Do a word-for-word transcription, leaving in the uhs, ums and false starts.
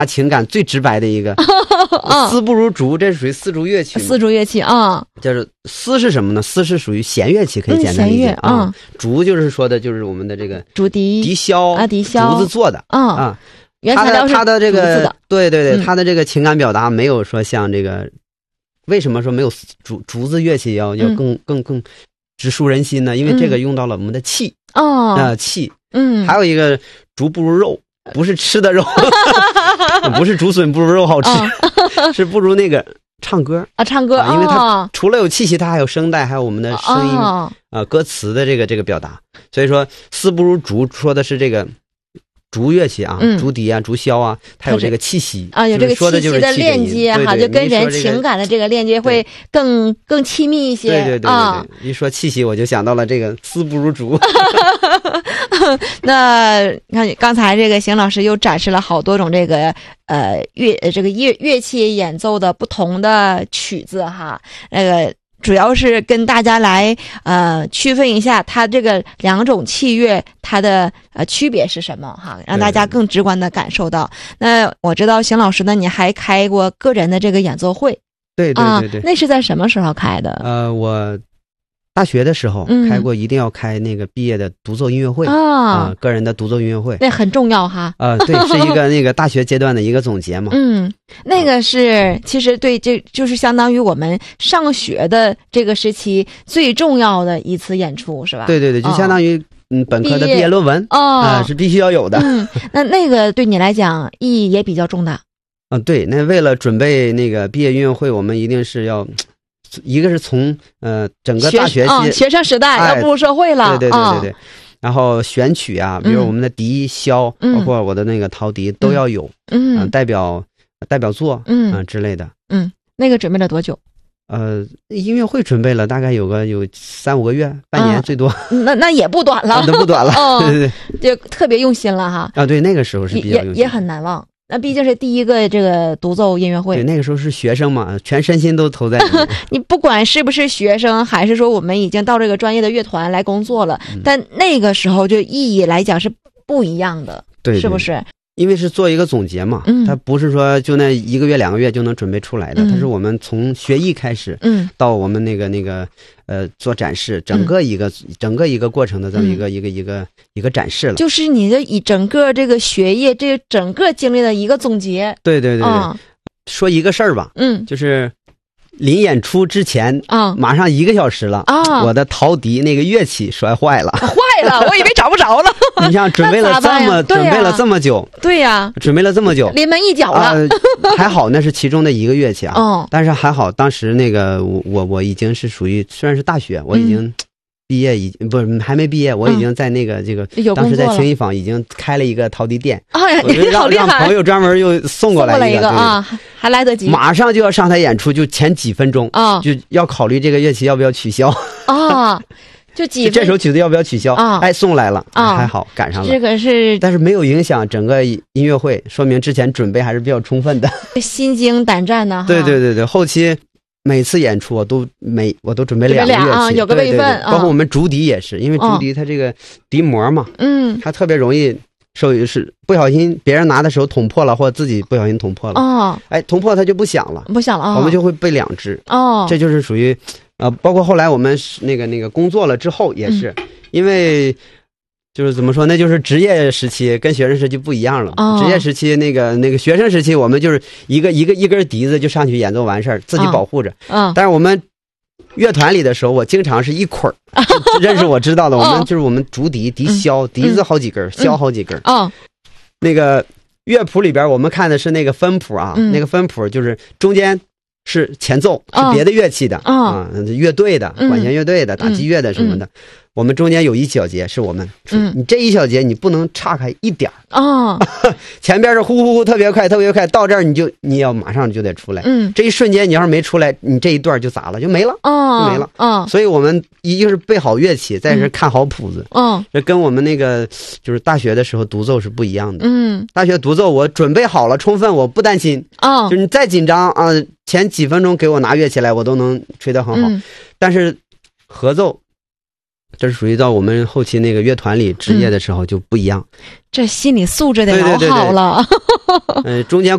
情感最直白的一个。丝不如竹，这是属于丝竹乐器。 丝竹乐器啊， 就是丝是什么呢？丝是属于弦乐器，可以简单理解、嗯、啊。竹就是说的就是我们的这个竹笛、 笛箫啊，笛箫竹子做的啊啊。 原材料是它的这个对对对， 嗯、 它的这个情感表达没有说像这个，为什么说没有竹竹子乐器要要更、嗯、更更直抒人心呢？因为这个用到了我们的气哦， 呃气， 嗯， 还有一个竹不如肉。不是吃的肉，不是竹笋不如肉好吃，哦、是不如那个唱歌啊，唱歌、 啊，因为它除了有气息，它还有声带，还有我们的声音、 哦、 啊，歌词的这个这个表达。所以说，丝不如竹，说的是这个竹乐器啊， 嗯、 竹笛啊，竹箫啊，它有这个气息啊，有这个气息的链接哈， 就跟人情感的这个链接会更更亲密一些。 对对对对对， 啊、 一说气息，我就想到了这个丝不如竹。 那你看，刚才这个邢老师又展示了好多种这个呃乐这个乐乐器演奏的不同的曲子哈，那个主要是跟大家来呃区分一下它这个两种器乐它的呃区别是什么哈，让大家更直观的感受到。那我知道邢老师呢，你还开过个人的这个演奏会， 对对对对、 啊，那是在什么时候开的？ 呃，我。大学的时候开过，一定要开那个毕业的独奏音乐会、 嗯、啊、 呃，个人的独奏音乐会， 那很重要哈。 呃，对，是一个那个大学阶段的一个总结嘛。 嗯，那个是其实对，这就是相当于我们上学的这个时期最重要的一次演出，是吧？ 对对对，就相当于、哦、嗯本科的毕业论文哦、 呃，是必须要有的。 嗯，那那个对你来讲意义也比较重大。 啊、呃，对，那为了准备那个毕业音乐会，我们一定是要。一个是从呃整个大学期、 嗯、学生时代、哎、要步入社会了， 对对对对对、嗯，然后选曲啊，比如我们的笛箫、嗯，包括我的那个陶笛、嗯、都要有，嗯、呃，代表代表作，嗯、呃、之类的， 嗯，那个准备了多久？ 呃，音乐会准备了大概有个有三五个月，半年最多， 啊、那那也不短了， 啊、都不短了， 哦、 对对对，就特别用心了哈。 啊，对，那个时候是比较用心， 也也很难忘。那毕竟是第一个这个独奏音乐会， 对，那个时候是学生嘛，全身心都投在里面。 你不管是不是学生，还是说我们已经到这个专业的乐团来工作了，嗯、但那个时候就意义来讲是不一样的， 对， 是不是？ 因为是做一个总结嘛，嗯，它不是说就那一个月两个月就能准备出来的，嗯、它是我们从学艺开始，嗯，到我们那个那个呃做展示，整个一个、嗯、整个一个过程的这么一个、嗯、一个一个一个展示了， 就是你的以整个这个学业这整个经历的一个总结。 对对对对， 嗯、 说一个事儿吧， 嗯， 就是临演出之前啊， 马上一个小时了啊，我的陶笛那个乐器摔坏了， 坏了，我以为找不着了。 你像准备了这么准备了这么久， 对呀、啊， 准备了这么久， 临门一脚了。 呃、还好那是其中的一个乐器啊， 哦， 但是还好当时那个我我我已经是属于虽然是大学，我已经。嗯毕业已不是还没毕业，我已经在那个这个、 嗯、 当时在青艺坊已经开了一个陶笛店啊，你好厉害！ 让朋友专门又送过来一个, 一个啊，还来得及， 马上就要上台演出，就前几分钟啊， 就要考虑这个乐器要不要取消啊，就几就这首曲子要不要取消啊？ 哎，送来了啊， 还好赶上了， 这个是， 但是没有影响整个音乐会，说明之前准备还是比较充分的， 心惊胆战呢。 对对对对，后期。每次演出我都每我都准备两个乐器， 啊、有个备份， 对对对，包括我们竹笛也是，因为竹笛它这个笛膜嘛， 嗯， 它特别容易受是不小心别人拿的时候捅破了，或者自己不小心捅破了， 哦， 哎，捅破它就不响了， 不响了，哦、 我们就会备两只， 哦， 这就是属于呃，包括后来我们那个那个工作了之后也是，嗯、因为。就是怎么说，那就是职业时期跟学生时期不一样了。 哦、 职业时期那个那个学生时期，我们就是一个一个一根笛子就上去演奏完事儿，自己保护着。 嗯、哦， 但是我们乐团里的时候，我经常是一捆儿。认识我知道的，我们就是我们竹笛、笛箫、笛子好几根， 嗯、 箫好几根。 哦、嗯， 那个乐谱里边我们看的是那个分谱啊， 嗯、 那个分谱就是中间。是前奏，是别的乐器的啊、 哦嗯，乐队的、管弦乐队的、嗯、打击乐的什么的。嗯、我们中间有一小节是我们， 嗯， 你这一小节你不能岔开一点哦。 前边是呼呼呼特别快，特别快，到这儿你就你要马上就得出来。 嗯， 这一瞬间你要是没出来，你这一段就咋了？就没了， 哦， 就没了。 哦， 所以我们一定是备好乐器，再是看好谱子。 嗯， 这跟我们那个就是大学的时候独奏是不一样的。 嗯， 大学独奏我准备好了，充分，我不担心。 哦， 就是你再紧张啊。呃前几分钟给我拿乐器来，我都能吹得很好。 嗯、但是合奏，这是属于到我们后期那个乐团里职业的时候就不一样。 嗯、这心理素质得老好了。 嗯、呃，中间